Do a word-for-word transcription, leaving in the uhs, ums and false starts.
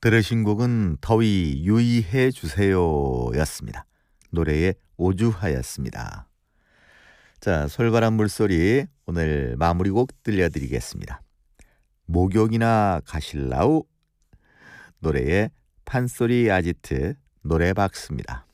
들으신 곡은 더위 유의해 주세요 였습니다. 노래의 오주하였습니다. 자, 솔바람 물소리 오늘 마무리곡 들려드리겠습니다. 목욕이나 가실라우 노래의 판소리 아지트 노래박스입니다.